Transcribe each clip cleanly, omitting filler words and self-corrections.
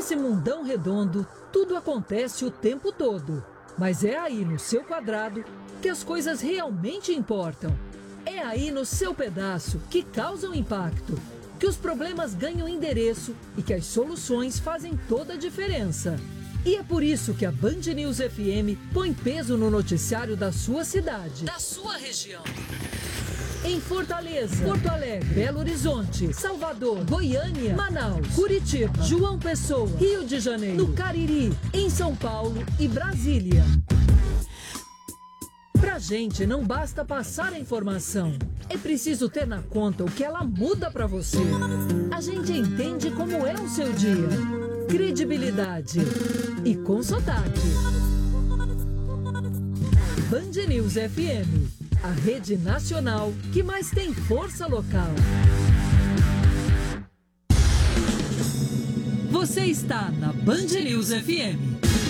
Nesse mundão redondo, tudo acontece o tempo todo. Mas é aí no seu quadrado que as coisas realmente importam. É aí no seu pedaço que causam impacto, que os problemas ganham endereço e que as soluções fazem toda a diferença. E é por isso que a Band News FM põe peso no noticiário da sua cidade, da sua região. Em Fortaleza, Porto Alegre, Belo Horizonte, Salvador, Goiânia, Manaus, Curitiba, João Pessoa, Rio de Janeiro, no Cariri, em São Paulo e Brasília. Pra gente não basta passar a informação, é preciso ter na conta o que ela muda pra você. A gente entende como é o seu dia, credibilidade e com sotaque. Band News FM. A rede nacional que mais tem força local. Você está na Band News FM.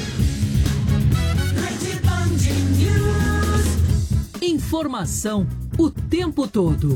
Rede Band News. Informação o tempo todo.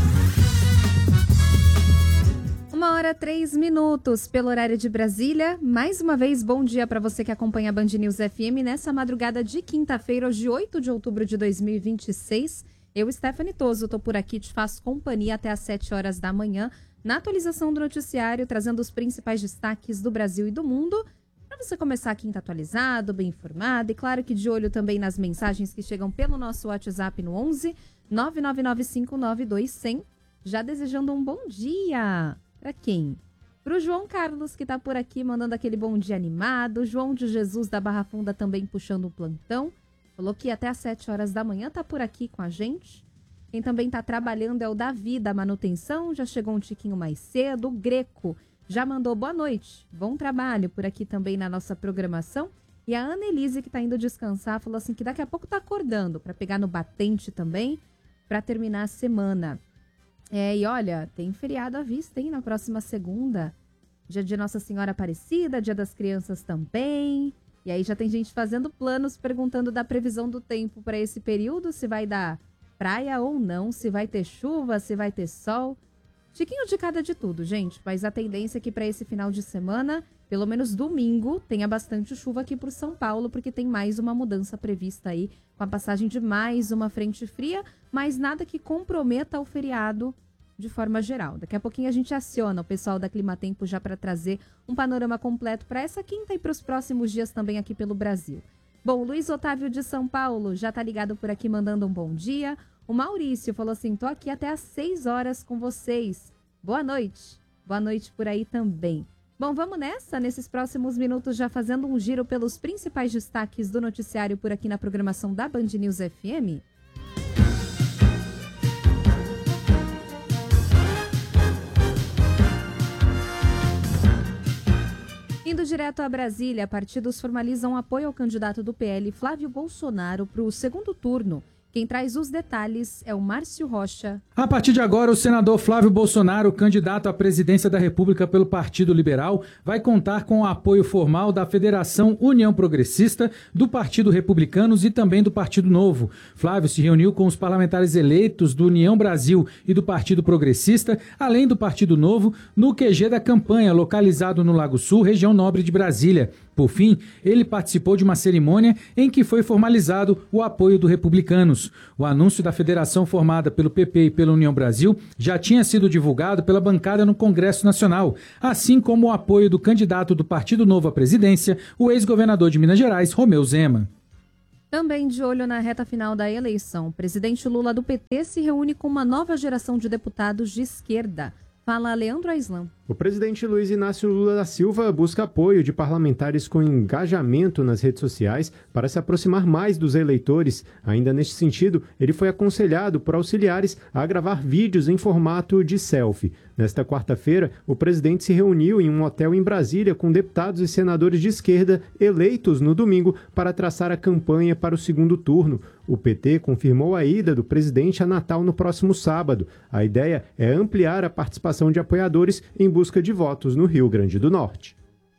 1h03 pelo horário de Brasília. Mais uma vez, bom dia para você que acompanha a Band News FM nessa madrugada de quinta-feira, hoje 8 de outubro de 2026. Eu, Stephanie Toso, estou por aqui, te faço companhia até às 7 horas da manhã, na atualização do noticiário, trazendo os principais destaques do Brasil e do mundo, para você começar a quinta atualizado, bem informado, e claro que de olho também nas mensagens que chegam pelo nosso WhatsApp no 11 999592100, já desejando um bom dia. Para quem? Para o João Carlos, que está por aqui mandando aquele bom dia animado. João de Jesus da Barra Funda também puxando o plantão. Falou que até às 7 horas da manhã está por aqui com a gente. Quem também está trabalhando é o Davi da manutenção. Já chegou um tiquinho mais cedo. O Greco já mandou boa noite. Bom trabalho por aqui também na nossa programação. E a Ana Elise, que está indo descansar, falou assim que daqui a pouco está acordando para pegar no batente também, para terminar a semana. E olha, tem feriado à vista, hein? Na próxima segunda, dia de Nossa Senhora Aparecida, dia das crianças também. E aí já tem gente fazendo planos, perguntando da previsão do tempo para esse período, se vai dar praia ou não, se vai ter chuva, se vai ter sol. Tiquinho de cada de tudo, gente. Mas a tendência é que para esse final de semana, pelo menos domingo, tenha bastante chuva aqui por São Paulo, porque tem mais uma mudança prevista aí, com a passagem de mais uma frente fria, mas nada que comprometa o feriado de forma geral. Daqui a pouquinho a gente aciona o pessoal da Climatempo já para trazer um panorama completo para essa quinta e para os próximos dias também aqui pelo Brasil. Bom, o Luiz Otávio de São Paulo já tá ligado por aqui mandando um bom dia. O Maurício falou assim, tô aqui até às 6 horas com vocês. Boa noite. Boa noite por aí também. Bom, vamos nessa, nesses próximos minutos, já fazendo um giro pelos principais destaques do noticiário por aqui na programação da Band News FM. Indo direto a Brasília, partidos formalizam apoio ao candidato do PL, Flávio Bolsonaro, para o segundo turno. Quem traz os detalhes é o Márcio Rocha. A partir de agora, o senador Flávio Bolsonaro, candidato à presidência da República pelo Partido Liberal, vai contar com o apoio formal da Federação União Progressista, do Partido Republicanos e também do Partido Novo. Flávio se reuniu com os parlamentares eleitos do União Brasil e do Partido Progressista, além do Partido Novo, no QG da campanha, localizado no Lago Sul, região nobre de Brasília. Por fim, ele participou de uma cerimônia em que foi formalizado o apoio do Republicanos. O anúncio da federação formada pelo PP e pela União Brasil já tinha sido divulgado pela bancada no Congresso Nacional, assim como o apoio do candidato do Partido Novo à presidência, o ex-governador de Minas Gerais, Romeu Zema. Também de olho na reta final da eleição, o presidente Lula do PT se reúne com uma nova geração de deputados de esquerda. Fala Leandro Aislan. O presidente Luiz Inácio Lula da Silva busca apoio de parlamentares com engajamento nas redes sociais para se aproximar mais dos eleitores. Ainda neste sentido, ele foi aconselhado por auxiliares a gravar vídeos em formato de selfie. Nesta quarta-feira, o presidente se reuniu em um hotel em Brasília com deputados e senadores de esquerda eleitos no domingo para traçar a campanha para o segundo turno. O PT confirmou a ida do presidente a Natal no próximo sábado. A ideia é ampliar a participação de apoiadores em busca de votos no Rio Grande do Norte.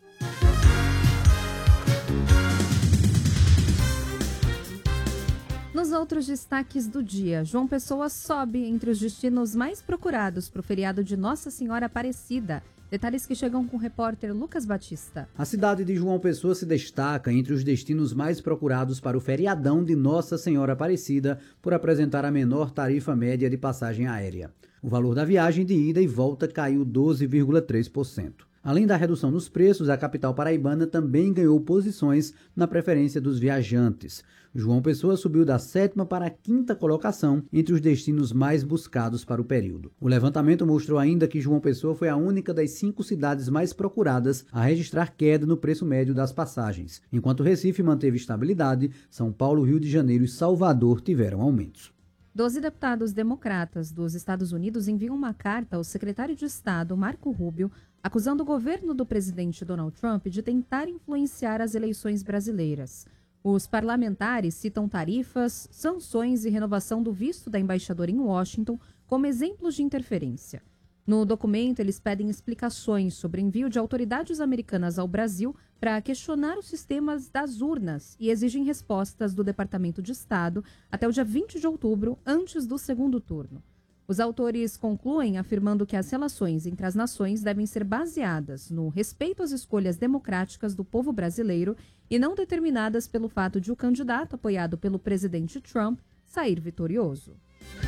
Nos outros destaques do dia, João Pessoa sobe entre os destinos mais procurados para o feriado de Nossa Senhora Aparecida. Detalhes que chegam com o repórter Lucas Batista. A cidade de João Pessoa se destaca entre os destinos mais procurados para o feriadão de Nossa Senhora Aparecida por apresentar a menor tarifa média de passagem aérea. O valor da viagem de ida e volta caiu 12,3%. Além da redução nos preços, a capital paraibana também ganhou posições na preferência dos viajantes. João Pessoa subiu da 7ª para a 5ª colocação entre os destinos mais buscados para o período. O levantamento mostrou ainda que João Pessoa foi a única das 5 cidades mais procuradas a registrar queda no preço médio das passagens. Enquanto Recife manteve estabilidade, São Paulo, Rio de Janeiro e Salvador tiveram aumentos. 12 deputados democratas dos Estados Unidos enviam uma carta ao secretário de Estado, Marco Rubio, acusando o governo do presidente Donald Trump de tentar influenciar as eleições brasileiras. Os parlamentares citam tarifas, sanções e renovação do visto da embaixadora em Washington como exemplos de interferência. No documento, eles pedem explicações sobre o envio de autoridades americanas ao Brasil para questionar os sistemas das urnas e exigem respostas do Departamento de Estado até o dia 20 de outubro, antes do segundo turno. Os autores concluem afirmando que as relações entre as nações devem ser baseadas no respeito às escolhas democráticas do povo brasileiro e não determinadas pelo fato de o candidato apoiado pelo presidente Trump sair vitorioso.